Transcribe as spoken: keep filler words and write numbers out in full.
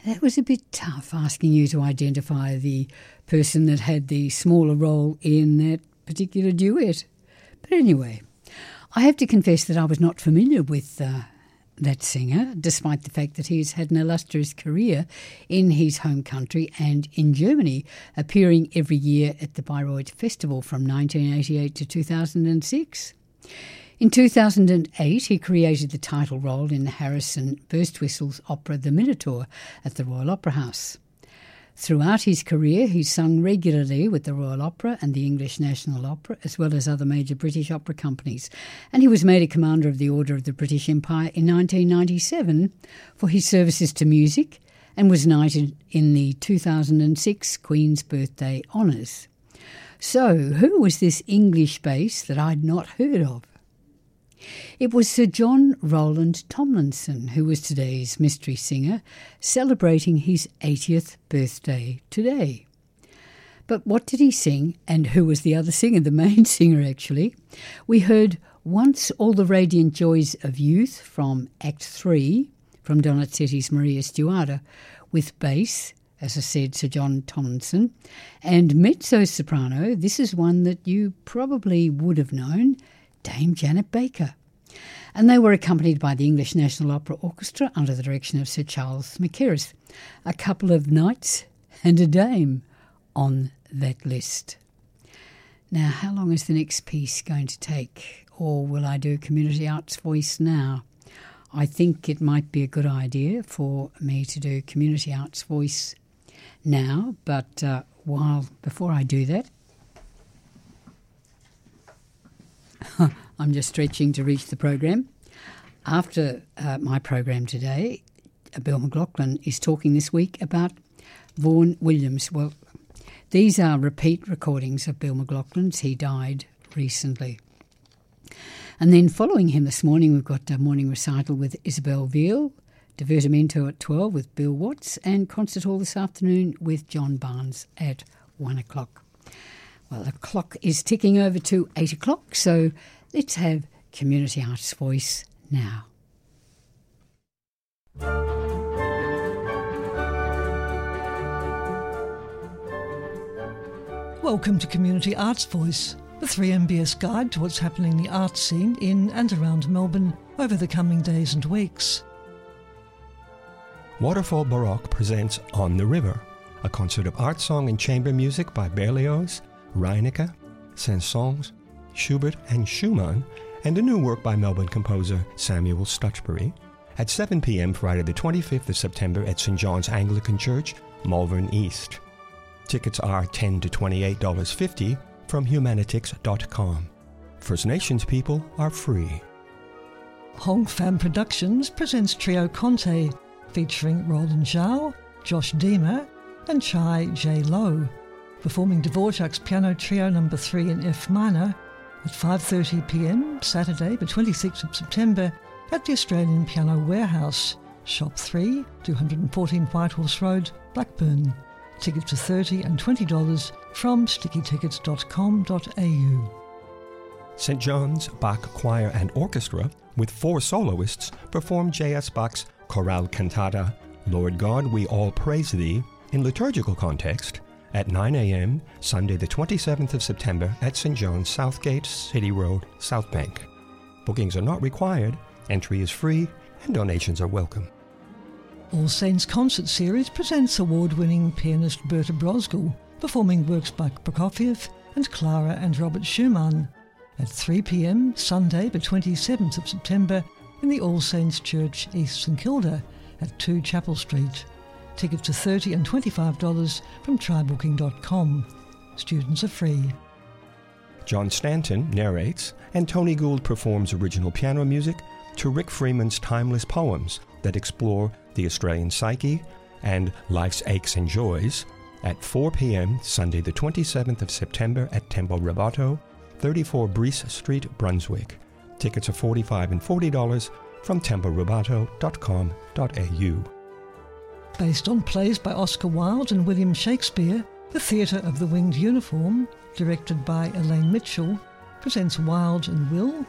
That was a bit tough, asking you to identify the person that had the smaller role in that particular duet. But anyway, I have to confess that I was not familiar with uh, that singer, despite the fact that he's had an illustrious career in his home country and in Germany, appearing every year at the Bayreuth Festival from nineteen eighty-eight to two thousand six. In two thousand eight, he created the title role in Harrison Birstwhistle's opera The Minotaur at the Royal Opera House. Throughout his career, he sung regularly with the Royal Opera and the English National Opera, as well as other major British opera companies, and he was made a Commander of the Order of the British Empire in nineteen ninety-seven for his services to music, and was knighted in the two thousand six Queen's Birthday Honours. So, who was this English bass that I'd not heard of? It was Sir John Rowland Tomlinson, who was today's mystery singer, celebrating his eightieth birthday today. But what did he sing, and who was the other singer, the main singer actually? We heard Once All the Radiant Joys of Youth from Act three, from Donizetti's Maria Stuarda, with bass, as I said, Sir John Tomlinson, and mezzo-soprano. This is one that you probably would have known, Dame Janet Baker. And they were accompanied by the English National Opera Orchestra under the direction of Sir Charles Mackerras. A couple of knights and a dame on that list. Now, how long is the next piece going to take? Or will I do Community Arts Voice now? I think it might be a good idea for me to do Community Arts Voice now, but uh, while before I do that, I'm just stretching to reach the program. After uh, my program today, Bill McLaughlin is talking this week about Vaughan Williams. Well, these are repeat recordings of Bill McLaughlin's. He died recently. And then following him this morning, we've got a morning recital with Isabel Veal, Divertimento at twelve with Bill Watts, and Concert Hall this afternoon with John Barnes at one o'clock. Well, the clock is ticking over to eight o'clock, so let's have Community Arts Voice now. Welcome to Community Arts Voice, the three M B S guide to what's happening in the arts scene in and around Melbourne over the coming days and weeks. Waterfall Baroque presents On the River, a concert of art song and chamber music by Berlioz, Reinecke, Saint-Saëns, Schubert and Schumann, and a new work by Melbourne composer Samuel Stutchbury, at seven p.m. Friday the twenty-fifth of September at Saint John's Anglican Church, Malvern East. Tickets are ten to twenty-eight dollars fifty from humanitix dot com. First Nations people are free. Hong Fam Productions presents Trio Conte, featuring Roland Zhao, Josh Deemer, and Chai J. Low, performing Dvorak's Piano Trio number three in F minor at five thirty p.m. Saturday the twenty-sixth of September at the Australian Piano Warehouse, Shop three, two fourteen Whitehorse Road, Blackburn. Tickets are thirty dollars and twenty dollars from sticky tickets dot com dot a u. Saint John's Bach Choir and Orchestra, with four soloists, perform J S. Bach's chorale cantata, Lord God, We All Praise Thee, in liturgical context, at nine a.m. Sunday the twenty-seventh of September at Saint John's Southgate, City Road, South Bank. Bookings are not required, entry is free, and donations are welcome. All Saints Concert Series presents award-winning pianist Berta Brosgel, performing works by Prokofiev and Clara and Robert Schumann, at three p.m. Sunday the twenty-seventh of September in the All Saints Church, East St Kilda, at two Chapel Street. Tickets are thirty dollars and twenty-five dollars from try booking dot com. Students are free. John Stanton narrates, and Tony Gould performs original piano music to Rick Freeman's timeless poems that explore the Australian psyche and life's aches and joys, at four p.m. Sunday the twenty-seventh of September at Tempo Roboto, thirty-four Breese Street, Brunswick. Tickets are forty-five dollars and forty dollars from tempo roboto dot com dot a u. Based on plays by Oscar Wilde and William Shakespeare, the Theatre of the Winged Uniform, directed by Elaine Mitchell, presents Wilde and Will,